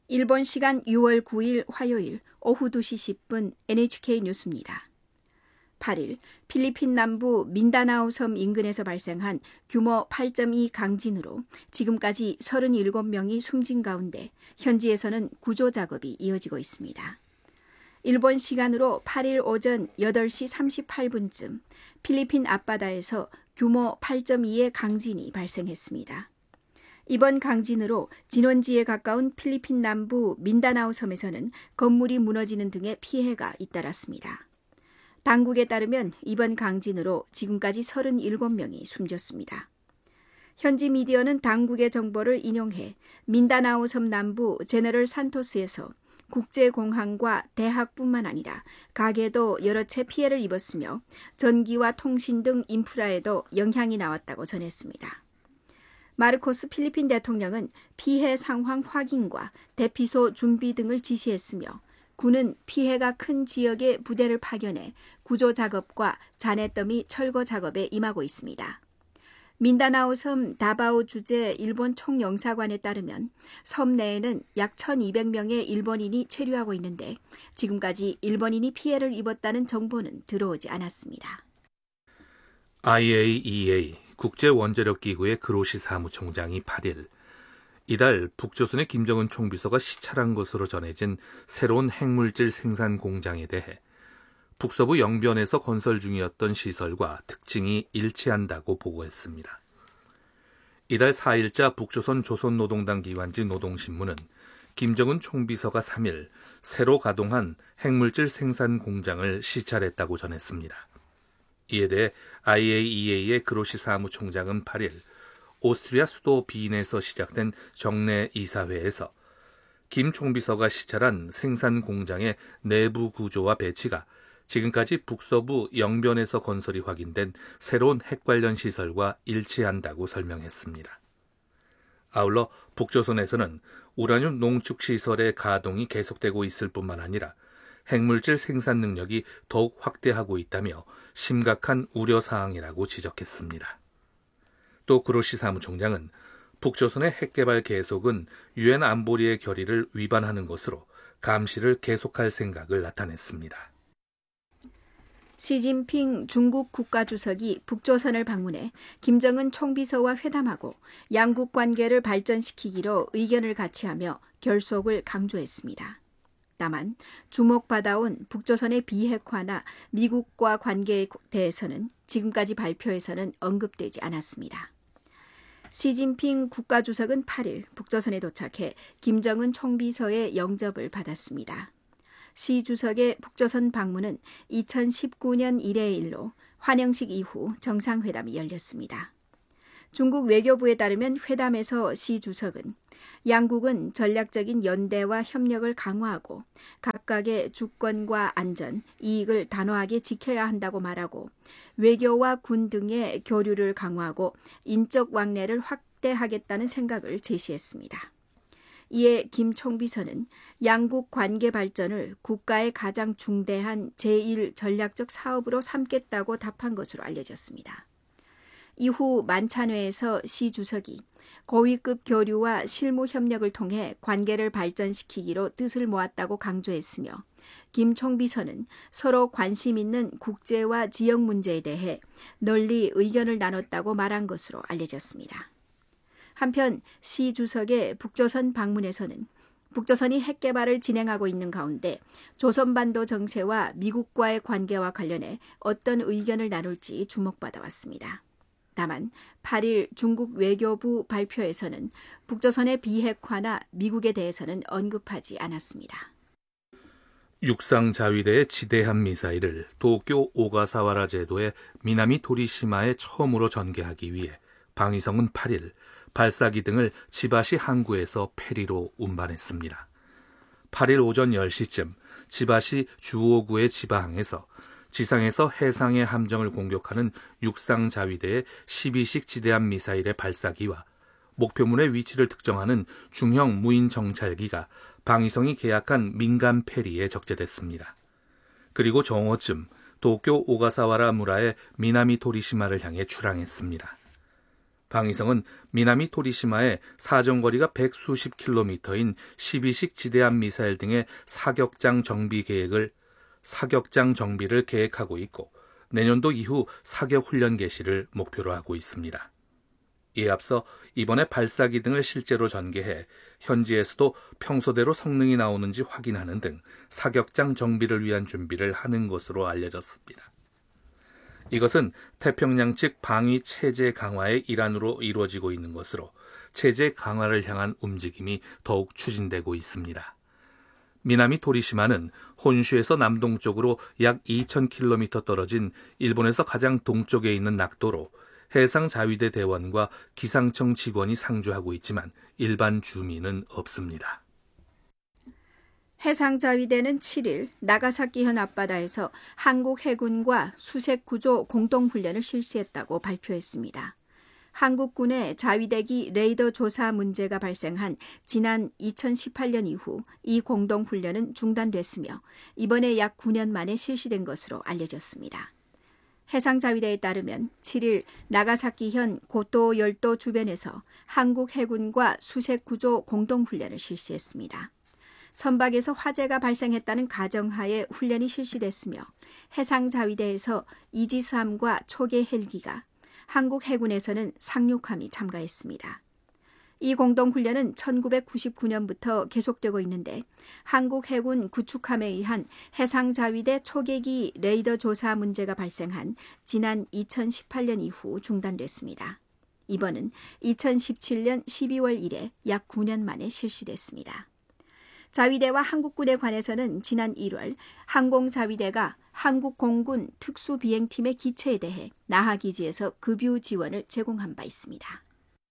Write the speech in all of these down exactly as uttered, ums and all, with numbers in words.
일본 시간 유월 구일 화요일 오후 두 시 십 분 엔에이치케이 뉴스입니다. 팔일 필리핀 남부 민다나오 섬 인근에서 발생한 규모 팔 점 이 강진으로 지금까지 서른일곱 명이 숨진 가운데 현지에서는 구조 작업이 이어지고 있습니다. 일본 시간으로 팔일 오전 여덟 시 삼십팔 분쯤 필리핀 앞바다에서 규모 팔 점 이의 강진이 발생했습니다. 이번 강진으로 진원지에 가까운 필리핀 남부 민다나오 섬에서는 건물이 무너지는 등의 피해가 잇따랐습니다. 당국에 따르면 이번 강진으로 지금까지 서른일곱 명이 숨졌습니다. 현지 미디어는 당국의 정보를 인용해 민다나오 섬 남부 제너럴 산토스에서 국제공항과 대학뿐만 아니라 가게도 여러 채 피해를 입었으며 전기와 통신 등 인프라에도 영향이 나왔다고 전했습니다. 마르코스 필리핀 대통령은 피해 상황 확인과 대피소 준비 등을 지시했으며 군은 피해가 큰 지역에 부대를 파견해 구조 작업과 잔해더미 철거 작업에 임하고 있습니다. 민다나오 섬 다바오 주재 일본 총영사관에 따르면 섬 내에는 약 천이백 명의 일본인이 체류하고 있는데 지금까지 일본인이 피해를 입었다는 정보는 들어오지 않았습니다. 아이에이이에이 국제원자력기구의 그로시 사무총장이 팔일 이달 북조선의 김정은 총비서가 시찰한 것으로 전해진 새로운 핵물질 생산 공장에 대해 북서부 영변에서 건설 중이었던 시설과 특징이 일치한다고 보고했습니다. 이달 사일자 북조선 조선노동당 기관지 노동신문은 김정은 총비서가 삼일 새로 가동한 핵물질 생산 공장을 시찰했다고 전했습니다. 이에 대해 아이에이이에이의 그로시 사무총장은 팔일 오스트리아 수도 비인에서 시작된 정례 이사회에서 김 총비서가 시찰한 생산 공장의 내부 구조와 배치가 지금까지 북서부 영변에서 건설이 확인된 새로운 핵 관련 시설과 일치한다고 설명했습니다. 아울러 북조선에서는 우라늄 농축 시설의 가동이 계속되고 있을 뿐만 아니라 핵물질 생산 능력이 더욱 확대하고 있다며 심각한 우려사항이라고 지적했습니다. 또 그로시 사무총장은 북조선의 핵개발 계속은 유엔 안보리의 결의를 위반하는 것으로 감시를 계속할 생각을 나타냈습니다. 시진핑 중국 국가주석이 북조선을 방문해 김정은 총비서와 회담하고 양국 관계를 발전시키기로 의견을 같이하며 결속을 강조했습니다. 다만 주목받아온 북조선의 비핵화나 미국과 관계에 대해서는 지금까지 발표에서는 언급되지 않았습니다. 시진핑 국가주석은 팔일 북조선에 도착해 김정은 총비서의 영접을 받았습니다. 시 주석의 북조선 방문은 이천십구 년 일 회 일로 환영식 이후 정상회담이 열렸습니다. 중국 외교부에 따르면 회담에서 시 주석은 양국은 전략적인 연대와 협력을 강화하고 각각의 주권과 안전, 이익을 단호하게 지켜야 한다고 말하고 외교와 군 등의 교류를 강화하고 인적 왕래를 확대하겠다는 생각을 제시했습니다. 이에 김 총비서는 양국 관계 발전을 국가의 가장 중대한 제일 전략적 사업으로 삼겠다고 답한 것으로 알려졌습니다. 이후 만찬회에서 시 주석이 고위급 교류와 실무 협력을 통해 관계를 발전시키기로 뜻을 모았다고 강조했으며 김 총비서는 서로 관심 있는 국제와 지역 문제에 대해 널리 의견을 나눴다고 말한 것으로 알려졌습니다. 한편 시 주석의 북조선 방문에서는 북조선이 핵개발을 진행하고 있는 가운데 조선반도 정세와 미국과의 관계와 관련해 어떤 의견을 나눌지 주목받아 왔습니다. 다만 팔일 중국 외교부 발표에서는 북조선의 비핵화나 미국에 대해서는 언급하지 않았습니다. 육상 자위대의 지대함 미사일을 도쿄 오가사와라 제도의 미나미 도리시마에 처음으로 전개하기 위해 방위성은 팔일 발사기 등을 지바시 항구에서 페리로 운반했습니다. 팔일 오전 열 시쯤 지바시 주오구의 지바항에서 지상에서 해상의 함정을 공격하는 육상 자위대의 십이식 지대함 미사일의 발사기와 목표물의 위치를 특정하는 중형 무인 정찰기가 방위성이 계약한 민간 페리에 적재됐습니다. 그리고 정오쯤 도쿄 오가사와라 무라의 미나미 도리시마를 향해 출항했습니다. 방위성은 미나미 도리시마에 사정거리가 백수십 킬로미터인 십이식 지대함 미사일 등의 사격장 정비 계획을 사격장 정비를 계획하고 있고 내년도 이후 사격 훈련 개시를 목표로 하고 있습니다. 이에 앞서 이번에 발사기 등을 실제로 전개해 현지에서도 평소대로 성능이 나오는지 확인하는 등 사격장 정비를 위한 준비를 하는 것으로 알려졌습니다. 이것은 태평양 측 방위 체제 강화의 일환으로 이루어지고 있는 것으로 체제 강화를 향한 움직임이 더욱 추진되고 있습니다. 미나미 도리시마는 혼슈에서 남동쪽으로 약 이천 킬로미터 떨어진 일본에서 가장 동쪽에 있는 낙도로 해상자위대 대원과 기상청 직원이 상주하고 있지만 일반 주민은 없습니다. 해상자위대는 칠일 나가사키현 앞바다에서 한국 해군과 수색구조 공동훈련을 실시했다고 발표했습니다. 한국군의 자위대기 레이더 조사 문제가 발생한 지난 이천십팔년 이후 이 공동훈련은 중단됐으며 이번에 약 구 년 만에 실시된 것으로 알려졌습니다. 해상자위대에 따르면 칠일 나가사키현 고토 열도 주변에서 한국 해군과 수색구조 공동훈련을 실시했습니다. 선박에서 화재가 발생했다는 가정하에 훈련이 실시됐으며 해상자위대에서 이지스함과 초계 헬기가, 한국 해군에서는 상륙함이 참가했습니다. 이 공동훈련은 천구백구십구년부터 계속되고 있는데 한국 해군 구축함에 의한 해상자위대 초계기 레이더 조사 문제가 발생한 지난 이천십팔년 이후 중단됐습니다. 이번은 이천십칠년 십이월 일에 약 구 년 만에 실시됐습니다. 자위대와 한국군에 관해서는 지난 일월 항공자위대가 한국공군 특수비행팀의 기체에 대해 나하기지에서 급유 지원을 제공한 바 있습니다.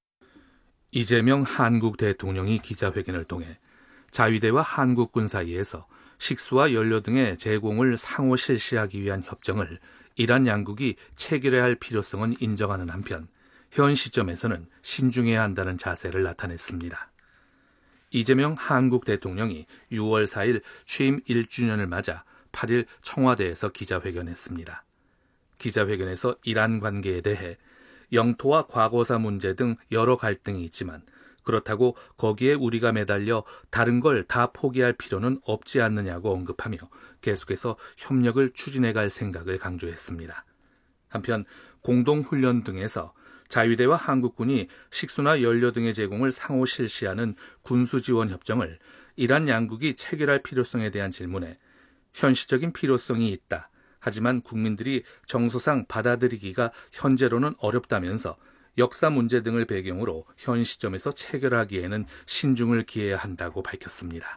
이재명 한국 대통령이 기자회견을 통해 자위대와 한국군 사이에서 식수와 연료 등의 제공을 상호 실시하기 위한 협정을 이란 양국이 체결해야 할 필요성은 인정하는 한편 현 시점에서는 신중해야 한다는 자세를 나타냈습니다. 이재명 한국 대통령이 유월 사일 취임 일 주년을 맞아 팔일 청와대에서 기자회견했습니다. 기자회견에서 이란 관계에 대해 영토와 과거사 문제 등 여러 갈등이 있지만 그렇다고 거기에 우리가 매달려 다른 걸 다 포기할 필요는 없지 않느냐고 언급하며 계속해서 협력을 추진해갈 생각을 강조했습니다. 한편 공동훈련 등에서 자위대와 한국군이 식수나 연료 등의 제공을 상호 실시하는 군수지원 협정을 이란 양국이 체결할 필요성에 대한 질문에 현실적인 필요성이 있다. 하지만 국민들이 정서상 받아들이기가 현재로는 어렵다면서 역사 문제 등을 배경으로 현 시점에서 체결하기에는 신중을 기해야 한다고 밝혔습니다.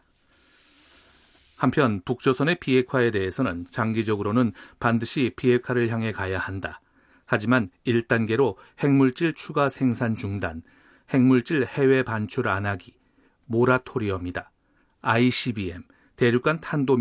한편 북조선의 비핵화에 대해서는 장기적으로는 반드시 비핵화를 향해 가야 한다. 하지만 일 단계로 핵물질 추가 생산 중단, 핵물질 해외 반출 안 하기, 모라토리엄이다. 아이씨비엠, 대륙간 탄도